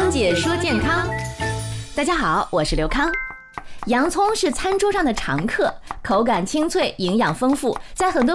康姐说健康，大家好，我是刘康。洋葱是餐桌上的常客，口感清脆，营养丰富，在很多